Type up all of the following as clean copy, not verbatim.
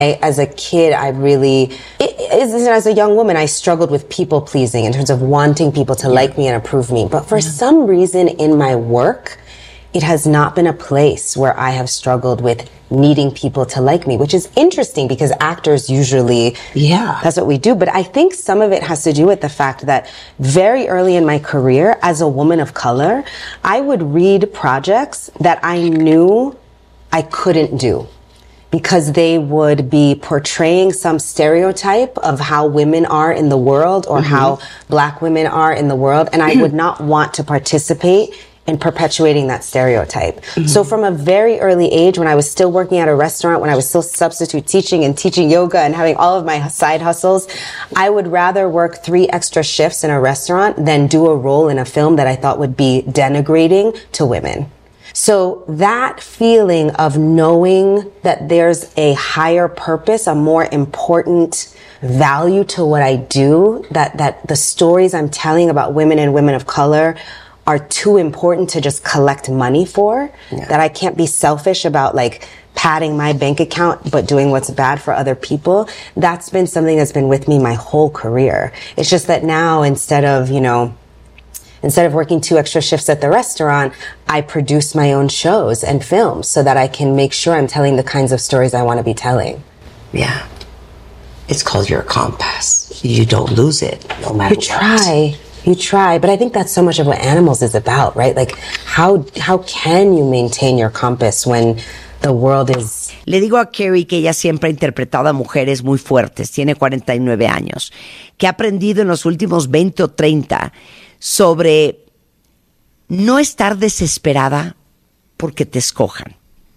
As a kid, as a young woman, I struggled with people pleasing in terms of wanting people to like me and approve me. But for some reason in my work, it has not been a place where I have struggled with needing people to like me, which is interesting because actors usually, that's what we do. But I think some of it has to do with the fact that very early in my career as a woman of color, I would read projects that I knew I couldn't do, because they would be portraying some stereotype of how women are in the world or how Black women are in the world. And I would not want to participate in perpetuating that stereotype. So from a very early age, when I was still working at a restaurant, when I was still substitute teaching and teaching yoga and having all of my side hustles, I would rather work 3 extra shifts in a restaurant than do a role in a film that I thought would be denigrating to women. So that feeling of knowing that there's a higher purpose, a more important value to what I do, that the stories I'm telling about women and women of color are too important to just collect money for, that I can't be selfish about like padding my bank account but doing what's bad for other people. That's been something that's been with me my whole career. It's just that now instead of working 2 extra shifts at the restaurant, I produce my own shows and films so that I can make sure I'm telling the kinds of stories I want to be telling. Yeah. It's called your compass. You don't lose it, no matter what. You try, but I think that's so much of what Animals is about, right? Like, how can you maintain your compass when the world is... Le digo a Carrie que ella siempre ha interpretado a mujeres muy fuertes, tiene 49 años, que ha aprendido en los últimos 20 o 30 sobre no estar desesperada porque te escojan.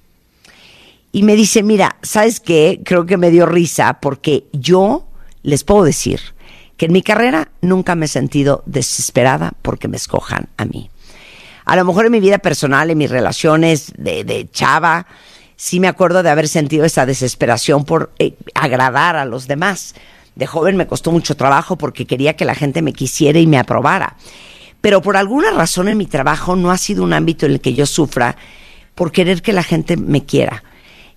Y me dice, mira, ¿sabes qué? Creo que me dio risa porque yo les puedo decir que en mi carrera nunca me he sentido desesperada porque me escojan a mí. A lo mejor en mi vida personal, en mis relaciones de chava, sí me acuerdo de haber sentido esa desesperación por agradar a los demás. De joven me costó mucho trabajo porque quería que la gente me quisiera y me aprobara. Pero por alguna razón en mi trabajo no ha sido un ámbito en el que yo sufra por querer que la gente me quiera.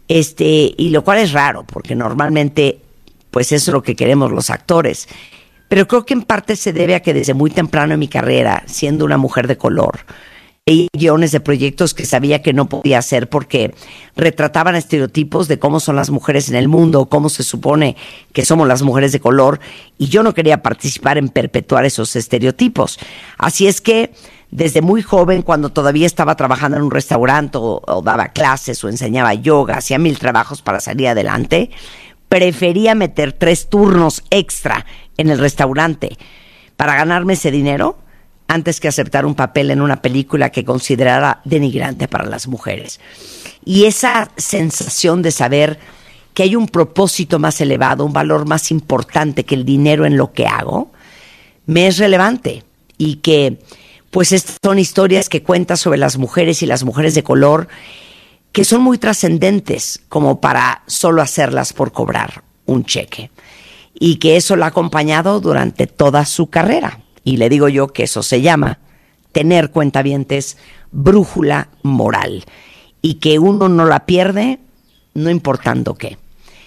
Y lo cual es raro, porque normalmente pues eso es lo que queremos los actores. Pero creo que en parte se debe a que desde muy temprano en mi carrera, siendo una mujer de color, leí guiones de proyectos que sabía que no podía hacer porque retrataban estereotipos de cómo son las mujeres en el mundo, cómo se supone que somos las mujeres de color, y yo no quería participar en perpetuar esos estereotipos. Así es que desde muy joven, cuando todavía estaba trabajando en un restaurante o daba clases o enseñaba yoga, hacía 1000 trabajos para salir adelante, prefería meter 3 turnos extra en el restaurante para ganarme ese dinero antes que aceptar un papel en una película que considerara denigrante para las mujeres. Y esa sensación de saber que hay un propósito más elevado, un valor más importante que el dinero en lo que hago, me es relevante. Y que, pues, estas son historias que cuentan sobre las mujeres y las mujeres de color que son muy trascendentes como para solo hacerlas por cobrar un cheque. Y que eso la ha acompañado durante toda su carrera. Y le digo yo que eso se llama tener, cuentavientes, brújula moral. Y que uno no la pierde, no importando qué.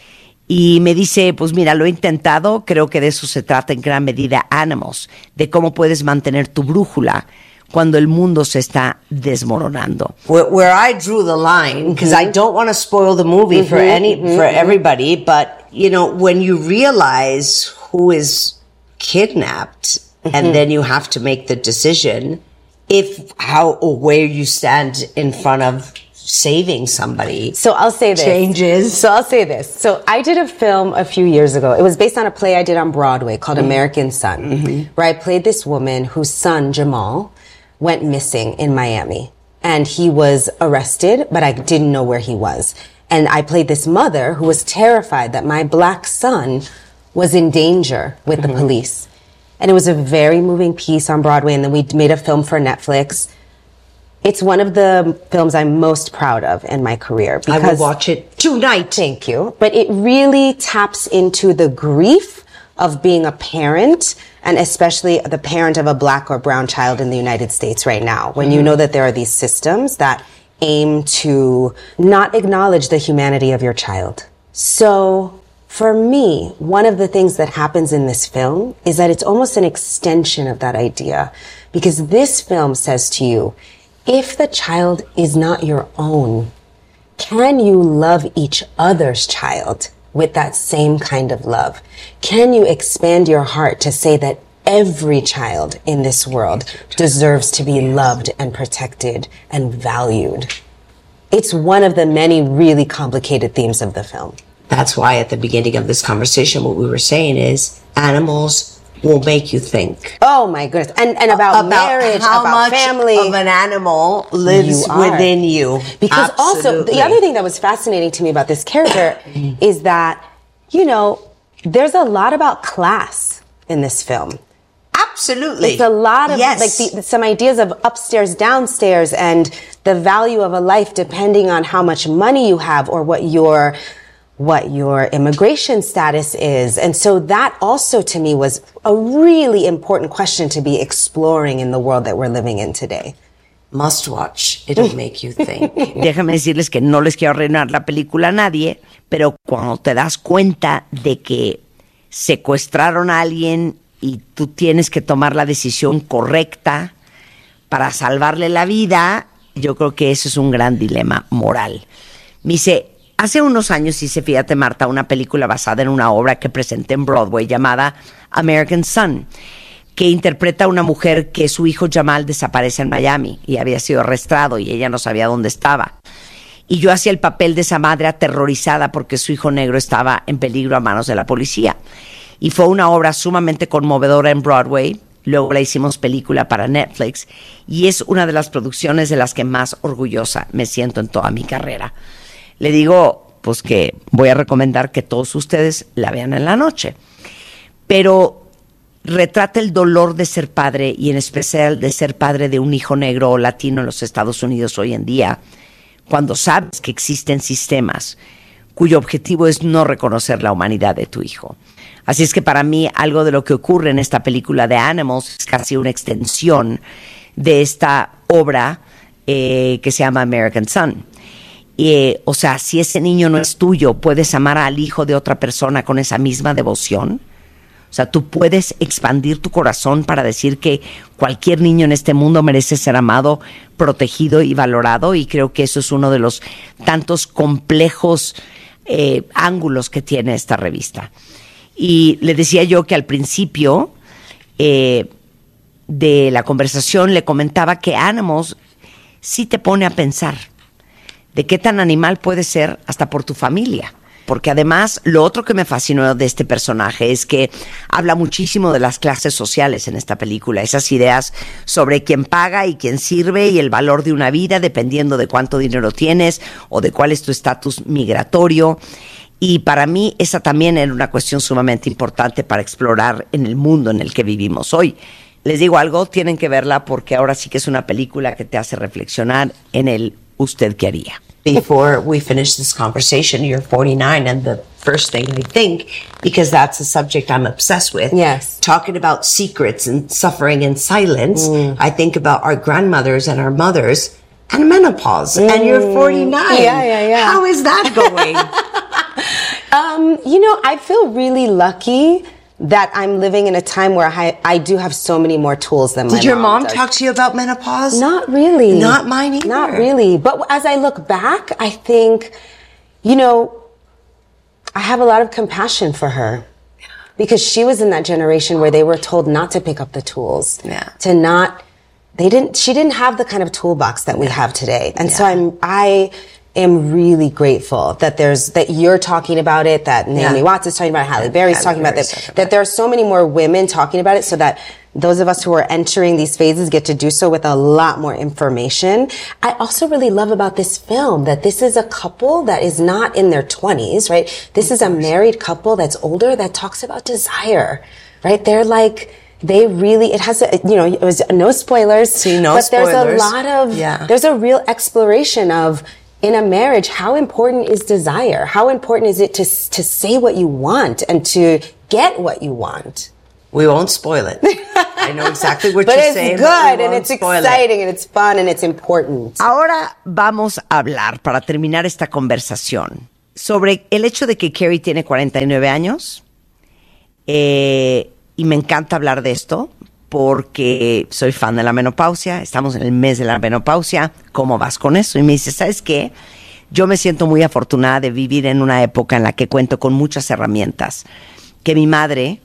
Y me dice, pues mira, lo he intentado, creo que de eso se trata en gran medida Animals, de cómo puedes mantener tu brújula cuando el mundo se está desmoronando. Where I drew the line, because I don't want to spoil the movie for everybody, but, you know, when you realize who is kidnapped, and then you have to make the decision how or where you stand in front of saving somebody. So I'll say this. Changes. So I'll say this. So I did a film a few years ago. It was based on a play I did on Broadway called American Son, where I played this woman whose son, Jamal, went missing in Miami. And he was arrested, but I didn't know where he was. And I played this mother who was terrified that my black son was in danger with the police. And it was a very moving piece on Broadway, and then we made a film for Netflix. It's one of the films I'm most proud of in my career. Because, I will watch it tonight. Thank you. But it really taps into the grief of being a parent, and especially the parent of a black or brown child in the United States right now, when you know that there are these systems that aim to not acknowledge the humanity of your child. So for me, one of the things that happens in this film is that it's almost an extension of that idea, because this film says to you, if the child is not your own, can you love each other's child with that same kind of love? Can you expand your heart to say that every child in this world deserves to be loved and protected and valued? It's one of the many really complicated themes of the film. That's why at the beginning of this conversation, what we were saying is animals will make you think. Oh my goodness. And about marriage, how about much family. of an animal lives within you. Because also, the other thing that was fascinating to me about this character is that, you know, there's a lot about class in this film. Absolutely. It's a lot of like some ideas of upstairs, downstairs, and the value of a life depending on how much money you have or what your immigration status is. And so that also to me was a really important question to be exploring in the world that we're living in today. Must watch. It'll make you think. Déjame decirles que no les quiero arruinar la película a nadie, pero cuando te das cuenta de que secuestraron a alguien y tú tienes que tomar la decisión correcta para salvarle la vida, yo creo que eso es un gran dilema moral. Me dice, hace unos años hice, fíjate Marta, una película basada en una obra que presenté en Broadway llamada American Son, que interpreta a una mujer que su hijo Jamal desaparece en Miami y había sido arrestado y ella no sabía dónde estaba. Y yo hacía el papel de esa madre aterrorizada porque su hijo negro estaba en peligro a manos de la policía. Y fue una obra sumamente conmovedora en Broadway. Luego la hicimos película para Netflix y es una de las producciones de las que más orgullosa me siento en toda mi carrera. Le digo, pues que voy a recomendar que todos ustedes la vean en la noche. Pero retrata el dolor de ser padre y en especial de ser padre de un hijo negro o latino en los Estados Unidos hoy en día, cuando sabes que existen sistemas cuyo objetivo es no reconocer la humanidad de tu hijo. Así es que para mí algo de lo que ocurre en esta película de Animals es casi una extensión de esta obra que se llama American Son. O sea, si ese niño no es tuyo, ¿puedes amar al hijo de otra persona con esa misma devoción? O sea, tú puedes expandir tu corazón para decir que cualquier niño en este mundo merece ser amado, protegido y valorado, y creo que eso es uno de los tantos complejos ángulos que tiene esta revista. Y le decía yo que al principio de la conversación le comentaba que Animals sí te pone a pensar de qué tan animal puede ser hasta por tu familia. Porque además, lo otro que me fascinó de este personaje es que habla muchísimo de las clases sociales en esta película. Esas ideas sobre quién paga y quién sirve y el valor de una vida dependiendo de cuánto dinero tienes o de cuál es tu estatus migratorio. Y para mí esa también era una cuestión sumamente importante para explorar en el mundo en el que vivimos hoy. Les digo algo, tienen que verla porque ahora sí que es una película que te hace reflexionar en el usted qué haría. Before we finish this conversation, you're 49, and the first thing I think, because that's a subject I'm obsessed with, talking about secrets and suffering in silence, I think about our grandmothers and our mothers and menopause, and you're 49. Yeah. How is that going? You know, I feel really lucky that I'm living in a time where I do have so many more tools than my mom does. Did your mom does. talk to you about menopause? Not really. Not mine either. Not really. But as I look back, I think, you know, I have a lot of compassion for her. Because she was in that generation where they were told not to pick up the tools. She didn't have the kind of toolbox that we have today. And so I am really grateful that you're talking about it, that Naomi Watts is talking about it, Halle Berry's talking about it, that there are so many more women talking about it so that those of us who are entering these phases get to do so with a lot more information. I also really love about this film that this is a couple that is not in their 20s, right? This is a married couple that's older that talks about desire, right? They're like, it has it was no spoilers, but there's a lot of, there's a real exploration of, in a marriage, how important is desire? How important is it to say what you want and to get what you want? We won't spoil it. I know exactly what you're saying. But it's good, and it's exciting, and it's fun, and it's important. Ahora vamos a hablar, para terminar esta conversación, sobre el hecho de que Carrie tiene 49 años y me encanta hablar de esto porque soy fan de la menopausia, estamos en el mes de la menopausia, ¿cómo vas con eso? Y me dice, ¿sabes qué? Yo me siento muy afortunada de vivir en una época en la que cuento con muchas herramientas que mi madre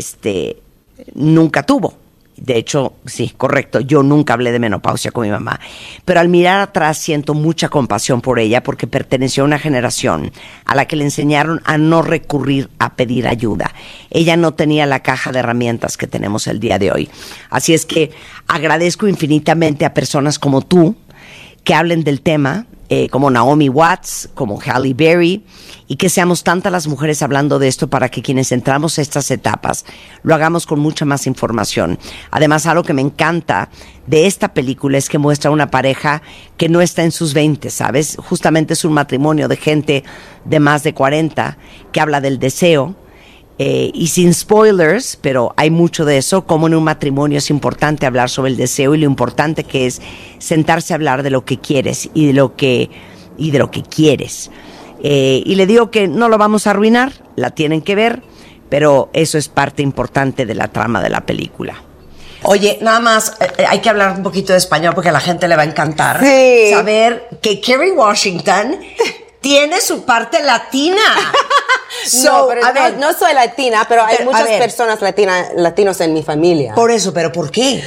nunca tuvo. De hecho, sí, correcto, yo nunca hablé de menopausia con mi mamá. Pero al mirar atrás siento mucha compasión por ella porque perteneció a una generación a la que le enseñaron a no recurrir a pedir ayuda. Ella no tenía la caja de herramientas que tenemos el día de hoy. Así es que agradezco infinitamente a personas como tú que hablen del tema, como Naomi Watts, como Halle Berry, y que seamos tantas las mujeres hablando de esto para que quienes entramos a estas etapas lo hagamos con mucha más información. Además, algo que me encanta de esta película es que muestra una pareja que no está en sus 20, ¿sabes? Justamente es un matrimonio de gente de más de 40 que habla del deseo, y sin spoilers, pero hay mucho de eso, como en un matrimonio es importante hablar sobre el deseo y lo importante que es sentarse a hablar de lo que quieres y de lo que quieres. Y le digo que no lo vamos a arruinar, la tienen que ver, pero eso es parte importante de la trama de la película. Oye, nada más, hay que hablar un poquito de español porque a la gente le va a encantar saber que Kerry Washington tiene su parte latina. No, pero no soy latina, pero hay muchas personas latinos en mi familia. Por eso, pero ¿por qué?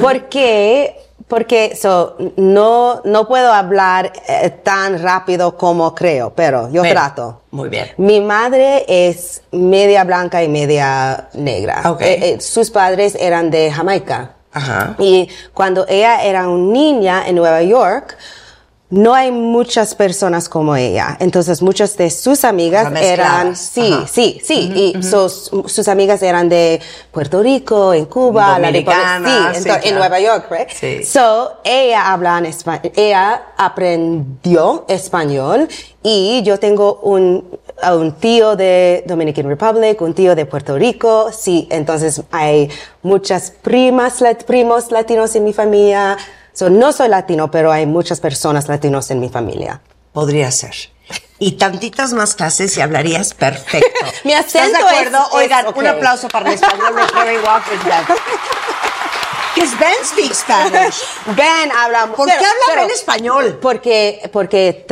Porque no puedo hablar tan rápido como creo, pero yo trato. Muy bien. Mi madre es media blanca y media negra. Okay. Sus padres eran de Jamaica. Ajá. Y cuando ella era una niña en Nueva York, no hay muchas personas como ella. Entonces, muchas de sus amigas eran... Sí. Y sus amigas eran de Puerto Rico, en Cuba, Dominicana, en Nueva York, right? Sí. So, ella aprendió español y yo tengo un tío de Dominican Republic, un tío de Puerto Rico. Sí, entonces hay muchas primos latinos en mi familia. No soy latino, pero hay muchas personas latinos en mi familia. Podría ser. Y tantitas más clases y hablarías perfecto. Mi acento ¿estás de acuerdo? Oigan, okay. Un aplauso para el español de Kerry Washington. Because Ben speaks Spanish. Ben habla... ¿Por qué habla Ben español? Porque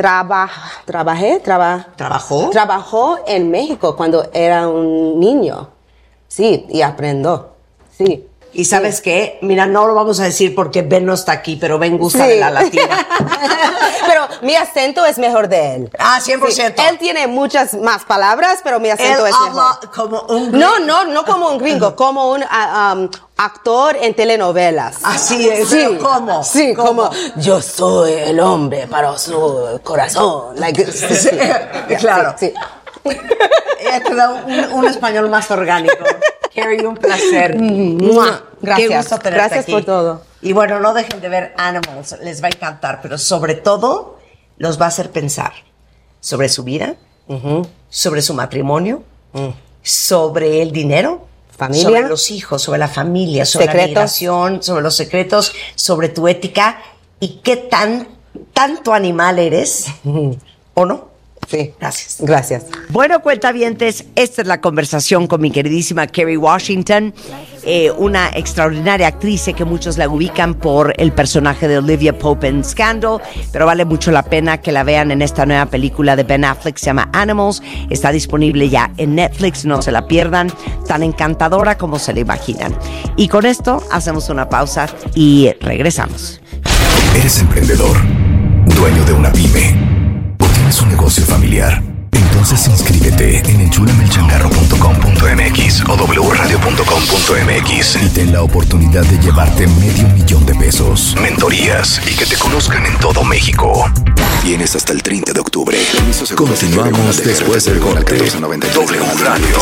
trabajó en México cuando era un niño. Sí, y aprendió. Sí. Y ¿sabes qué? Mira, no lo vamos a decir porque Ben no está aquí, pero Ben gusta de la latina. Pero mi acento es mejor de él. 100%. Sí, él tiene muchas más palabras, pero mi acento es mejor. Él habla como un gringo. No como un gringo, como un actor en telenovelas. Así es. Sí, ¿Cómo? Sí, como yo soy el hombre para su corazón. Claro. Sí. Ella te da un español más orgánico. Kerry, un placer. Gracias. Qué gusto tenerte Gracias aquí. por todo. Y bueno, no dejen de ver Animals, les va a encantar, pero sobre todo los va a hacer pensar sobre su vida, sobre su matrimonio, sobre el dinero, familia, sobre los hijos, sobre la familia, sobre la migración, sobre los secretos, sobre tu ética y qué tanto animal eres o no. Sí. Gracias. Bueno, cuentavientes, esta es la conversación con mi queridísima Kerry Washington, una extraordinaria actriz que muchos la ubican por el personaje de Olivia Pope en Scandal, pero vale mucho la pena que la vean en esta nueva película de Ben Affleck, se llama Animals, está disponible ya en Netflix, no se la pierdan, tan encantadora como se la imaginan. Y con esto hacemos una pausa y regresamos. ¿Eres emprendedor? ¿Dueño de una pyme? ¿Tienes un negocio familiar? Entonces inscríbete en enchulamelchangarro.com.mx o wradio.com.mx y ten la oportunidad de llevarte $500,000, mentorías y que te conozcan en todo México. Tienes hasta el 30 de octubre. Continuamos después del corte. W Radio.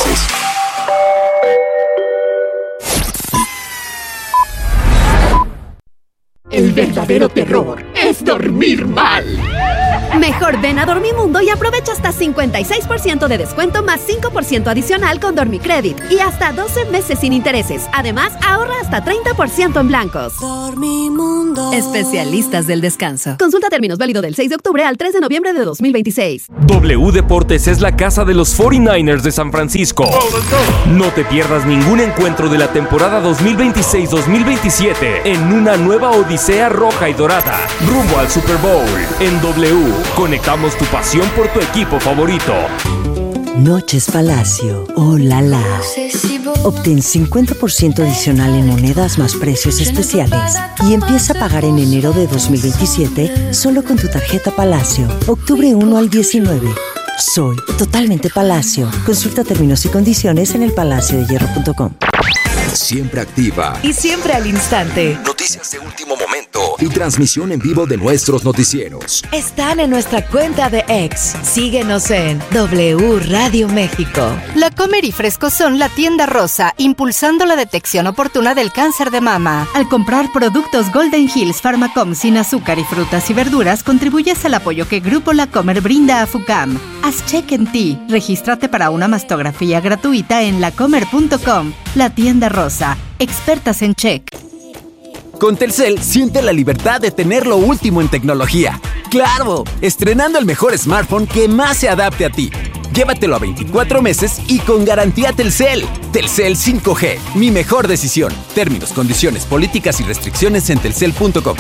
El verdadero terror es dormir mal. Mejor ven a Dormimundo y aprovecha hasta 56% de descuento más 5% adicional con Dormicredit y hasta 12 meses sin intereses. Además, ahorra hasta 30% en blancos. Dormimundo. Especialistas del descanso. Consulta términos, válido del 6 de octubre al 3 de noviembre de 2026. W Deportes es la casa de los 49ers de San Francisco. No te pierdas ningún encuentro de la temporada 2026-2027 en una nueva odisea roja y dorada, rumbo al Super Bowl. En W, conectamos tu pasión por tu equipo favorito. Noches Palacio, oh la la. Obtén 50% adicional en monedas más precios especiales y empieza a pagar en enero de 2027 solo con tu tarjeta Palacio, octubre 1 al 19. Soy totalmente Palacio. Consulta términos y condiciones en elpalaciodehierro.com. Siempre activa y siempre al instante. Noticias de último momento y transmisión en vivo de nuestros noticieros. Están en nuestra cuenta de X. Síguenos en W Radio México. La Comer y Fresco son la tienda rosa, impulsando la detección oportuna del cáncer de mama. Al comprar productos Golden Hills Pharmacom sin azúcar y frutas y verduras, contribuyes al apoyo que Grupo La Comer brinda a FUCAM. Haz check en ti. Regístrate para una mastografía gratuita en lacomer.com. La tienda rosa, expertas en check. Con Telcel, siente la libertad de tener lo último en tecnología. ¡Claro! Estrenando el mejor smartphone que más se adapte a ti. Llévatelo a 24 meses y con garantía Telcel. Telcel 5G, mi mejor decisión. Términos, condiciones, políticas y restricciones en telcel.com.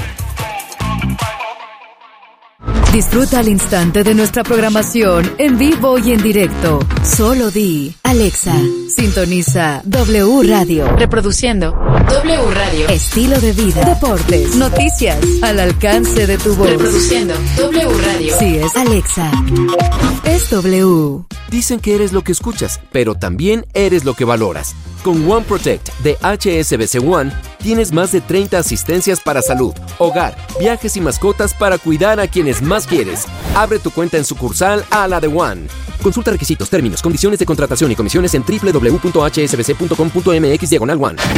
Disfruta al instante de nuestra programación en vivo y en directo. Solo di, Alexa, sintoniza W Radio. Reproduciendo W Radio. Estilo de vida, deportes, noticias, al alcance de tu voz. Reproduciendo W Radio. Sí, es Alexa. Es W. Dicen que eres lo que escuchas, pero también eres lo que valoras. Con One Protect de HSBC One, tienes más de 30 asistencias para salud, hogar, viajes y mascotas para cuidar a quienes más quieres. Abre tu cuenta en sucursal a la de One. Consulta requisitos, términos, condiciones de contratación y comisiones en www.hsbc.com.mx/One.